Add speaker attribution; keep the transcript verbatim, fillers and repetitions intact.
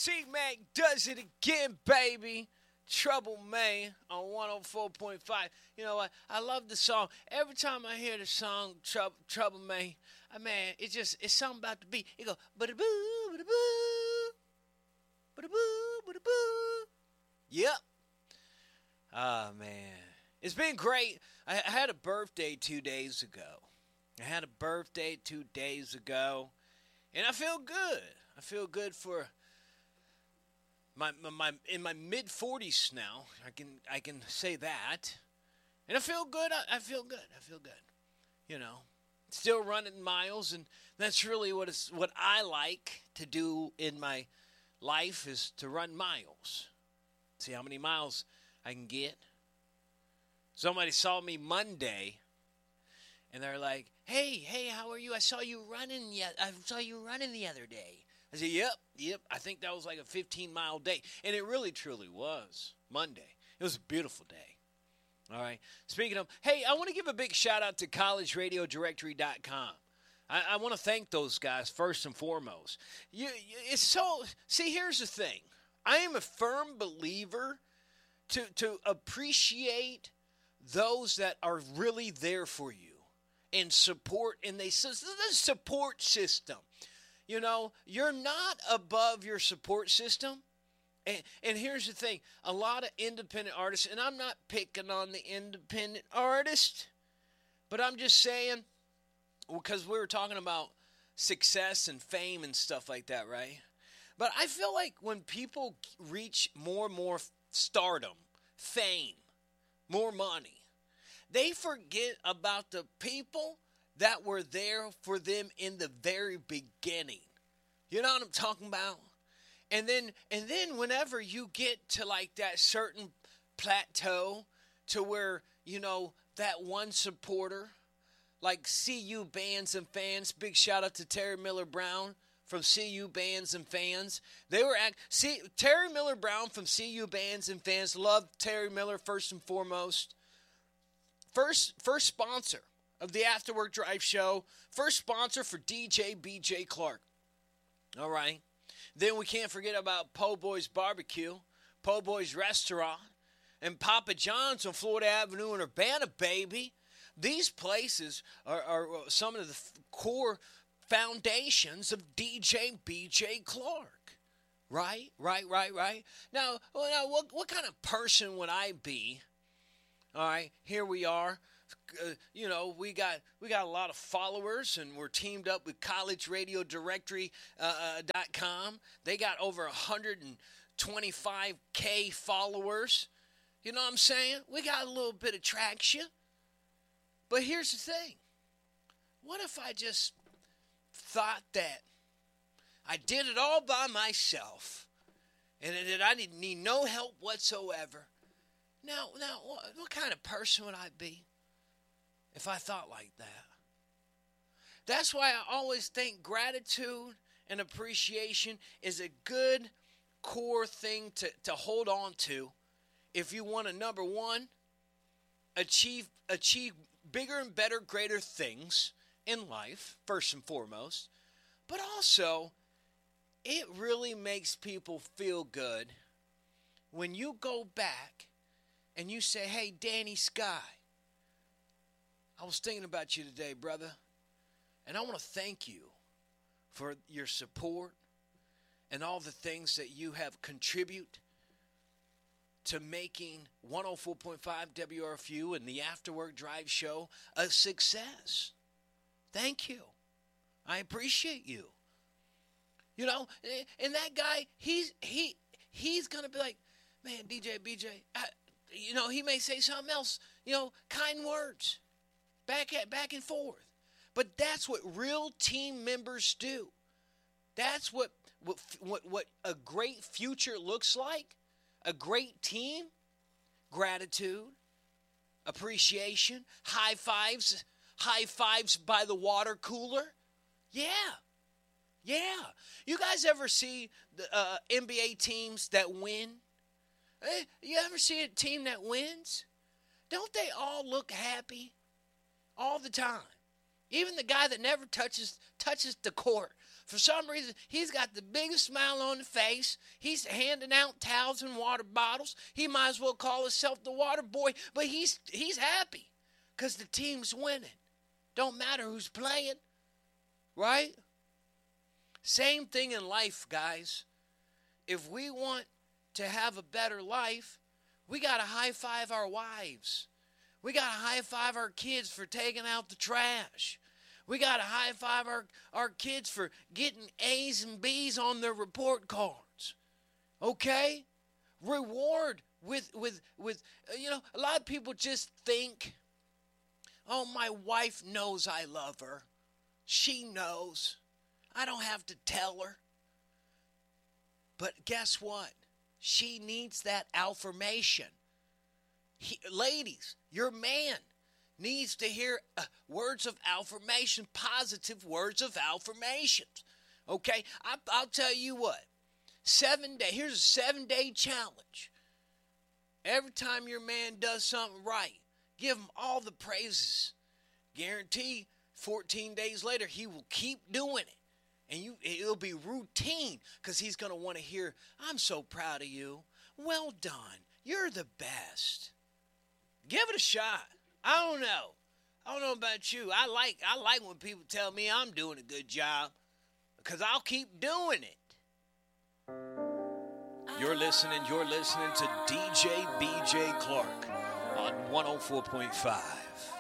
Speaker 1: C-Mac does it again, baby. Trouble May on one oh four point five. You know what? I love the song. Every time I hear the song Trouble, Trouble May, I man, it just, it's something about the beat. It goes, ba-da-boo, ba-da-boo, ba-da-boo, ba-da-boo. Yep. Oh, man. It's been great. I had a birthday two days ago. I had a birthday two days ago, and I feel good. I feel good for my my, my in my mid forties now. I can I can say that, and I feel good. I, I feel good. I feel good. You know, still running miles, and that's really what it's what I like to do in my life is to run miles. See how many miles I can get. Somebody saw me Monday, and they're like, "Hey, hey, how are you? I saw you running. Yet I saw you running the other day." I said, "Yep, yep." I think that was like a fifteen mile day, and it really, truly was Monday. It was a beautiful day. All right. Speaking of, hey, I want to give a big shout out to college radio directory dot com. I, I want to thank those guys first and foremost. You, you, it's so. See, here's the thing. I am a firm believer to to appreciate those that are really there for you and support, and they the support system. You know, you're not above your support system. And, and here's the thing, a lot of independent artists, and I'm not picking on the independent artist, but I'm just saying, because we were talking about success and fame and stuff like that, right? But I feel like when people reach more and more stardom, fame, more money, they forget about the people that were there for them in the very beginning. You know what I'm talking about? And then and then whenever you get to like that certain plateau to where, you know, that one supporter, like C U Bands and Fans, big shout out to Terry Miller Brown from C U Bands and Fans. They were at, see, Terry Miller Brown from C U Bands and Fans, love Terry Miller first and foremost. First, first sponsor of the After Work Drive Show. First sponsor for D J B J Clark. All right. Then we can't forget about Po' Boy's Barbecue, Po' Boy's Restaurant, and Papa John's on Florida Avenue in Urbana, baby. These places are, are some of the core foundations of D J B J Clark. Right? Right, right, right. Now, well, now what, what kind of person would I be? All right, here we are. Uh, you know, we got we got a lot of followers, and we're teamed up with college radio directory dot com. They got over one hundred twenty-five K followers. You know what I'm saying? We got a little bit of traction. But here's the thing. What if I just thought that I did it all by myself, and that I didn't need no help whatsoever? Now, now, what, what kind of person would I be if I thought like that? That's why I always think gratitude and appreciation is a good core thing to, to hold on to if you want to, number one, achieve achieve bigger and better, greater things in life, first and foremost. But also, it really makes people feel good when you go back and you say, "Hey, Danny Sky, I was thinking about you today, brother, and I want to thank you for your support and all the things that you have contribute to making one oh four point five W R F U and the After Work Drive Show a success. Thank you. I appreciate you." You know, and that guy, he's he he's gonna be like, "Man, D J B J, I, you know," he may say something else, you know, kind words, back at back and forth. But that's what real team members do. That's what what what, what a great future looks like. A great team, gratitude, appreciation, high fives, high fives by the water cooler. Yeah. Yeah. You guys ever see the uh, N B A teams that win? Eh, you ever see a team that wins? Don't they all look happy all the time? Even the guy that never touches touches the court For some reason, he's got the biggest smile on the face. He's handing out towels and water bottles. He might as well call himself the water boy, but he's he's happy because the team's winning. Don't matter who's playing, right? Same thing in life, guys. If we want to have a better life, we got to high-five our wives. We got to high-five our kids for taking out the trash. We got to high-five our, our kids for getting A's and B's on their report cards. Okay? Reward with, with, with you know, a lot of people just think, oh, my wife knows I love her. She knows. I don't have to tell her. But guess what? She needs that affirmation. He, ladies, your man needs to hear uh, words of affirmation, positive words of affirmations. Okay? I, I'll tell you what. Seven day. Here's a seven-day challenge. Every time your man does something right, give him all the praises. Guarantee fourteen days later, he will keep doing it. And you, it'll be routine because he's going to want to hear, I'm so proud of you. Well done. You're the best. Give it a shot. I don't know. I don't know about you. I like I like when people tell me I'm doing a good job because I'll keep doing it. You're listening. You're listening to D J B J Clark on one oh four point five.